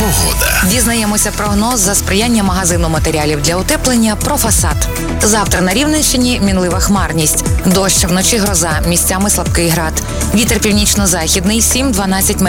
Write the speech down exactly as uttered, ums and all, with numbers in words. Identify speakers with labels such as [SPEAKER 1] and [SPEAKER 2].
[SPEAKER 1] Погода.
[SPEAKER 2] Дізнаємося прогноз за сприяння магазину матеріалів для утеплення «Профасад». Завтра на Рівненщині мінлива хмарність. Дощ, вночі гроза, місцями слабкий град. Вітер північно-західний сім-дванадцять метрів